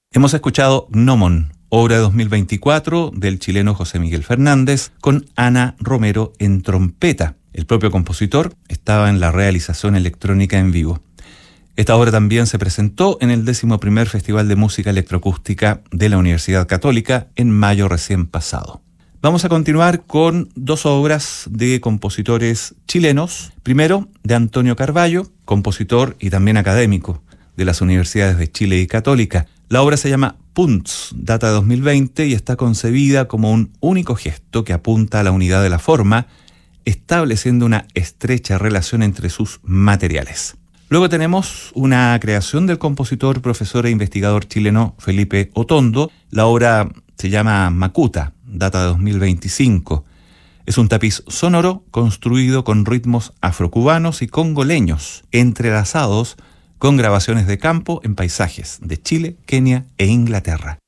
Hemos escuchado Gnomon, obra de 2024 del chileno José Miguel Fernández, con Ana Romero en trompeta. El propio compositor estaba en la realización electrónica en vivo. Esta obra también se presentó en el 11º Festival de Música Electroacústica de la Universidad Católica en mayo recién pasado. Vamos a continuar con dos obras de compositores chilenos. Primero, de Antonio Carballo, compositor y también académico de las universidades de Chile y Católica. La obra se llama Punts, data de 2020 y está concebida como un único gesto que apunta a la unidad de la forma, estableciendo una estrecha relación entre sus materiales. Luego tenemos una creación del compositor, profesor e investigador chileno Felipe Otondo. La obra se llama Makuta, data de 2025. Es un tapiz sonoro construido con ritmos afrocubanos y congoleños, entrelazados con grabaciones de campo en paisajes de Chile, Kenia e Inglaterra.